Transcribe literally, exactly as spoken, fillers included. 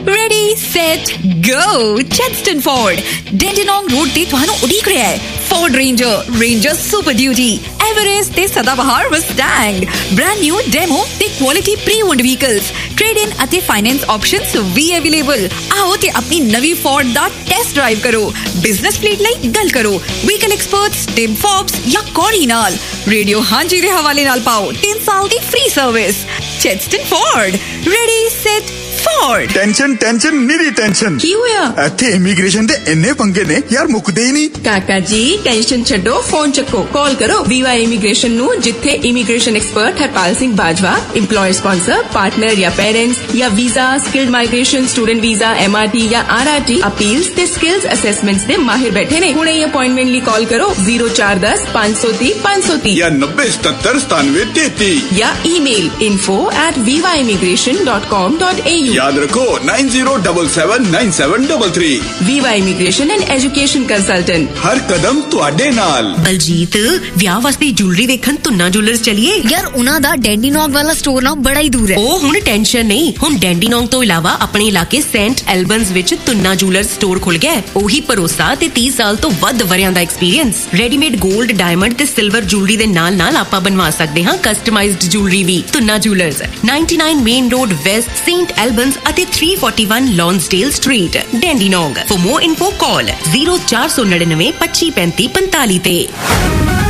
Ready, set, go! Chadstone Ford. Dandenong Road ਤੇ ਤੁਹਾਨੂੰ ਉਡੀਕ ਰਿਹਾ ਹੈ Ford Ranger, Ranger Super Duty, Everest ਤੇ ਸਦਾਬਹਾਰ Mustang, brand new demo ਤੇ quality pre-owned vehicles, trade-in ਅਤੇ finance options ਵੀ available। ਆਓ ਤੇ ਆਪਣੀ ਨਵੀਂ Ford ਦਾ test drive ਕਰੋ। Business fleet ਲਈ ਗੱਲ ਕਰੋ Vehicle Experts, Tim Forbes ਜਾਂ Corey ਨਾਲ। Radio ਹਾਂਜੀ ਦੇ ਹਵਾਲੇ ਨਾਲ ਪਾਓ ਤਿੰਨ ਸਾਲ ਦੀ free service। Chadstone Ford, ready, set, Ford। Tension tension ਨਿਰੀ tension ਕੀ ਹੋਇਆ? ਇੱਥੇ ਇਮੀਗ੍ਰੇਸ਼ਨ ਦੇ ਇੰਨੇ ਪੰਗੇ ਨੇ ਯਾਰ, ਮੁੱਕਦੇ ਹੀ ਨਹੀਂ। ਕਾਕਾ ਜੀ ਟੈਨਸ਼ਨ ਛੱਡੋ, ਫੋਨ ਚੱਕੋ, ਕਾਲ ਕਰੋ ਵੀਵਾ ਇਮੀਗ੍ਰੇਸ਼ਨ ਨੂੰ, ਜਿੱਥੇ immigration expert Harpal Singh Bajwa, employer sponsor, partner ਜਾਂ ਪੇਰੈਂਟਸ ਜਾਂ visa, skilled migration, student visa, MRT ਜਾਂ ਆਰਆਰਟੀ, ਅਪੀਲਸ ਤੇ ਸਕਿਲਸ ਅਸੈਸਮੈਂਟਸ ਦੇ ਮਾਹਿਰ ਬੈਠੇ ਨੇ। ਹੁਣੇ ਹੀ ਅਪਾਇੰਟਮੈਂਟ ਲਈ ਕਾਲ ਕਰੋ ਜ਼ੀਰੋ ਚਾਰ ਦਸ ਪੰਜ ਸੌ ਤੀਹ ਪੰਜ ਸੌ ਤੀਹ ਜਾਂ ਨੱਬੇ ਸਤੱਤਰ ਸਤਾਨਵੇਂ ਤੇਤੀ ਜਾਂ email info at viva immigration dot com dot a u। याद रखो nine zero double seven nine seven double three. Viva Immigration and Education Consultant। हर कदम तुहाडे नाल। ਬਲਜੀਤ, ਵਿਆਹ ਵਾਸਤੇ ਜੁਐਲਰੀ ਵੇਖਣ ਤੁੰਨਾ ਜੁਐਲਰਸ ਚਲੀਏ। ਯਾਰ ਉਹਨਾਂ ਦਾ ਡੈਂਡੀਨੌਗ ਵਾਲਾ ਸਟੋਰ ਨਾ ਬੜਾ ਹੀ ਦੂਰ ਹੈ। ਉਹ ਹੁਣ ਟੈਨਸ਼ਨ ਨਹੀਂ, ਹੁਣ ਡੈਂਡੀਨੌਗ ਤੋਂ ਇਲਾਵਾ ਆਪਣੇ ਇਲਾਕੇ ਸੇਂਟ ਐਲਬਨਸ ਵਿੱਚ ਤੁੰਨਾ ਜੁਐਲਰਸ ਸਟੋਰ ਖੁੱਲ ਗਿਆ। ਉਹੀ ਭਰੋਸਾ ਤੇ ਤੀਹ ਸਾਲ ਤੋਂ ਵੱਧ ਵਰਿਆਂ ਦਾ ਐਕਸਪੀਰੀਅੰਸ। ਰੈਡੀਮੇਡ 골ਡ, ਡਾਇਮੰਡ ਤੇ ਸਿਲਵਰ ਜੁਐਲਰੀ ਦੇ ਨਾਲ ਨਾਲ ਆਪਾਂ ਬਣਵਾ ਸਕਦੇ ਹਾਂ ਕਸਟਮਾਈਜ਼ਡ ਜੁਐਲਰੀ ਵੀ। Tuna jewellers ninety-nine main road West, Saint ਐਲਬਨਸ ਅਤੇ three forty-one Lonsdale Street, Dandenong। For more info call zero four nine nine, twenty, twenty, forty-five ਤੇ।